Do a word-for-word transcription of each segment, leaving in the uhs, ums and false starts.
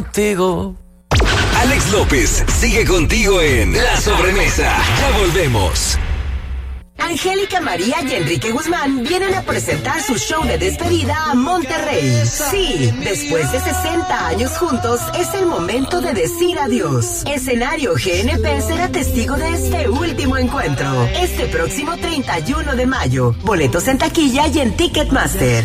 Contigo. Alex López sigue contigo en La Sobremesa. Ya volvemos. Angélica María y Enrique Guzmán vienen a presentar su show de despedida a Monterrey. Sí, después de sesenta años juntos, es el momento de decir adiós. Escenario G N P será testigo de este último encuentro. Este próximo treinta y uno de mayo. Boletos en taquilla y en Ticketmaster.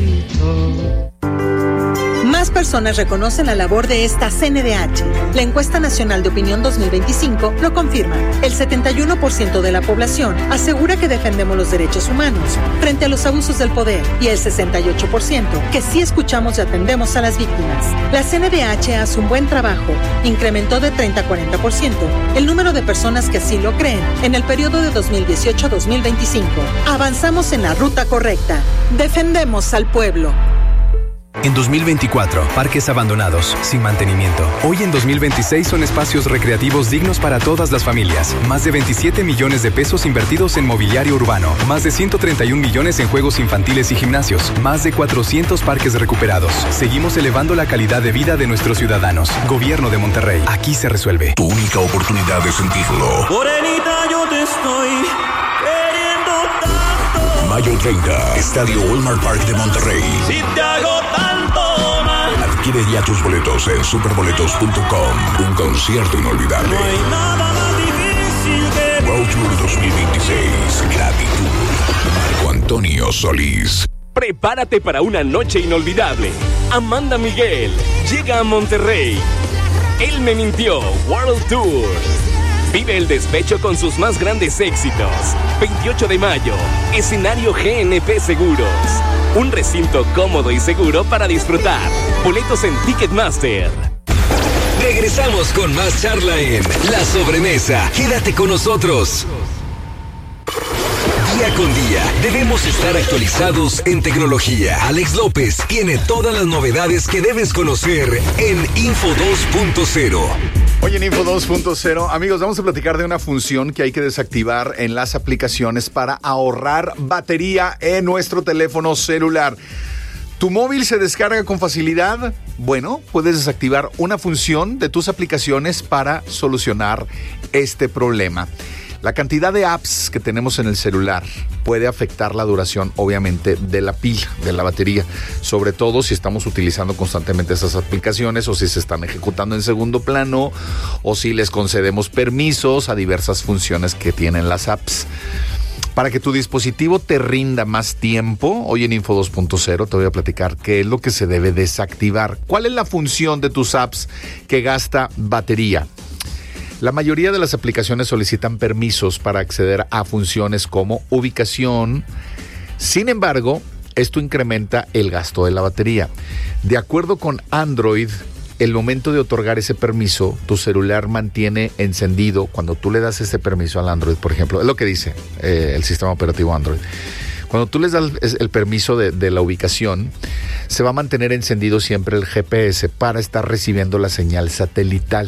Más personas reconocen la labor de esta C N D H. La encuesta nacional de opinión dos mil veinticinco lo confirma. El setenta y uno por ciento de la población asegura que defendemos los derechos humanos frente a los abusos del poder y el sesenta y ocho por ciento que sí escuchamos y atendemos a las víctimas. La C N D H hace un buen trabajo. Incrementó de treinta a cuarenta por ciento el número de personas que así lo creen en el periodo de dos mil dieciocho a dos mil veinticinco. Avanzamos en la ruta correcta. Defendemos al pueblo. En dos mil veinticuatro, parques abandonados, sin mantenimiento. Hoy en dos mil veintiséis son espacios recreativos dignos para todas las familias. Más de veintisiete millones de pesos invertidos en mobiliario urbano. Más de ciento treinta y un millones en juegos infantiles y gimnasios. Más de cuatrocientos parques recuperados. Seguimos elevando la calidad de vida de nuestros ciudadanos. Gobierno de Monterrey. Aquí se resuelve. Tu única oportunidad de sentirlo. Morenita, yo te estoy queriendo tanto. Mayo treinta, Estadio Walmart Park de Monterrey. Si te hago tanto mal. Adquiere ya tus boletos en superboletos punto com. Un concierto inolvidable. No hay nada más difícil que... World Tour dos mil veintiséis. Gratitud. Marco Antonio Solís. Prepárate para una noche inolvidable. Amanda Miguel llega a Monterrey. Él me mintió, World Tour. Vive el despecho con sus más grandes éxitos. veintiocho de mayo, escenario G N P Seguros. Un recinto cómodo y seguro para disfrutar. Boletos en Ticketmaster. Regresamos con más charla en La Sobremesa. Quédate con nosotros. Día con día debemos estar actualizados en tecnología. Alex López tiene todas las novedades que debes conocer en Info dos punto cero. Hoy en Info dos punto cero, amigos, vamos a platicar de una función que hay que desactivar en las aplicaciones para ahorrar batería en nuestro teléfono celular. ¿Tu móvil se descarga con facilidad? Bueno, puedes desactivar una función de tus aplicaciones para solucionar este problema. La cantidad de apps que tenemos en el celular puede afectar la duración, obviamente, de la pila, de la batería. Sobre todo si estamos utilizando constantemente esas aplicaciones o si se están ejecutando en segundo plano o si les concedemos permisos a diversas funciones que tienen las apps. Para que tu dispositivo te rinda más tiempo, hoy en Info dos punto cero te voy a platicar qué es lo que se debe desactivar. ¿Cuál es la función de tus apps que gasta batería? La mayoría de las aplicaciones solicitan permisos para acceder a funciones como ubicación. Sin embargo, esto incrementa el gasto de la batería. De acuerdo con Android, el momento de otorgar ese permiso, tu celular mantiene encendido. Cuando tú le das ese permiso al Android, por ejemplo, es lo que dice eh, el sistema operativo Android. Cuando tú les das el, el permiso de, de la ubicación, se va a mantener encendido siempre el G P S para estar recibiendo la señal satelital.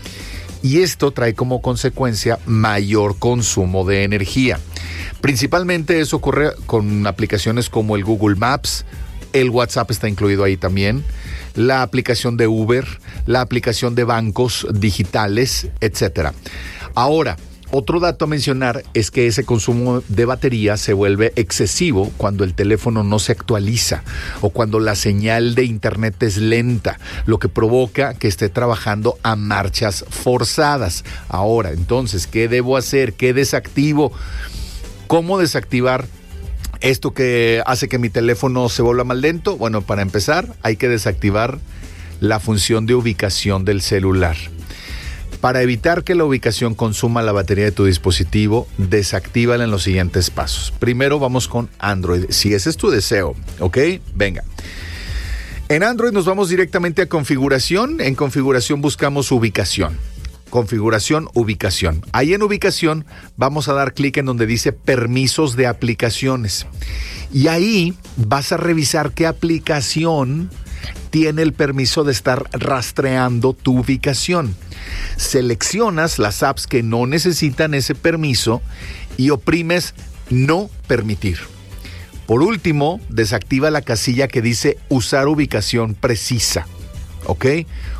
Y esto trae como consecuencia mayor consumo de energía. Principalmente eso ocurre con aplicaciones como el Google Maps, el WhatsApp está incluido ahí también, la aplicación de Uber, la aplicación de bancos digitales, etcétera. Ahora, otro dato a mencionar es que ese consumo de batería se vuelve excesivo cuando el teléfono no se actualiza o cuando la señal de internet es lenta, lo que provoca que esté trabajando a marchas forzadas. Ahora, entonces, ¿qué debo hacer? ¿Qué desactivo? ¿Cómo desactivar esto que hace que mi teléfono se vuelva más lento? Bueno, para empezar, hay que desactivar la función de ubicación del celular. Para evitar que la ubicación consuma la batería de tu dispositivo, desactívala en los siguientes pasos. Primero vamos con Android, si ese es tu deseo, ¿ok? Venga. En Android nos vamos directamente a configuración. En configuración buscamos ubicación. Configuración, ubicación. Ahí en ubicación vamos a dar clic en donde dice permisos de aplicaciones. Y ahí vas a revisar qué aplicación tiene el permiso de estar rastreando tu ubicación. Seleccionas las apps que no necesitan ese permiso y oprimes no permitir. Por último, desactiva la casilla que dice usar ubicación precisa. ¿Ok?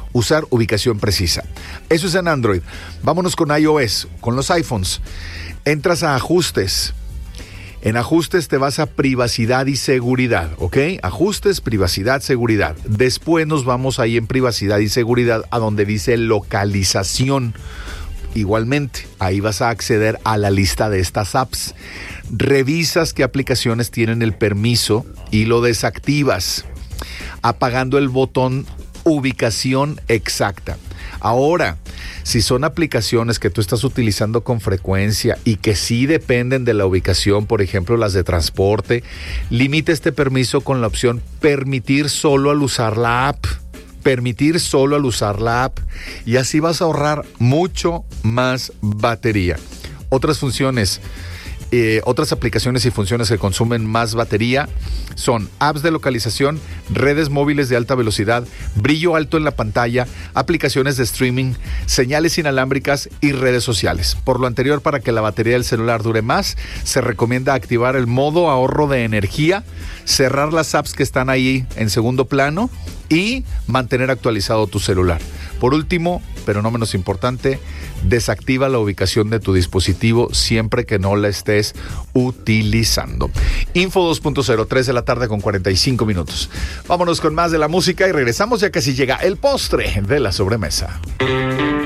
usar ubicación precisa. Eso es en Android. Vámonos con iOS, con los iPhones. Entras a ajustes. En ajustes te vas a privacidad y seguridad, ¿ok? Ajustes, privacidad, seguridad. Después nos vamos ahí en privacidad y seguridad a donde dice localización. Igualmente, ahí vas a acceder a la lista de estas apps. Revisas qué aplicaciones tienen el permiso y lo desactivas, apagando el botón ubicación exacta. Ahora, si son aplicaciones que tú estás utilizando con frecuencia y que sí dependen de la ubicación, por ejemplo las de transporte, limita este permiso con la opción permitir solo al usar la app. Permitir solo al usar la app, y así vas a ahorrar mucho más batería. Otras funciones, eh, otras aplicaciones y funciones que consumen más batería son apps de localización, redes móviles de alta velocidad, brillo alto en la pantalla, aplicaciones de streaming, señales inalámbricas y redes sociales. Por lo anterior, para que la batería del celular dure más, se recomienda activar el modo ahorro de energía, cerrar las apps que están ahí en segundo plano y mantener actualizado tu celular. Por último, pero no menos importante, desactiva la ubicación de tu dispositivo siempre que no la estés utilizando. Info dos punto cero, tres de la tarde con cuarenta y cinco minutos. Vámonos con más de la música y regresamos, ya casi llega el postre de la sobremesa.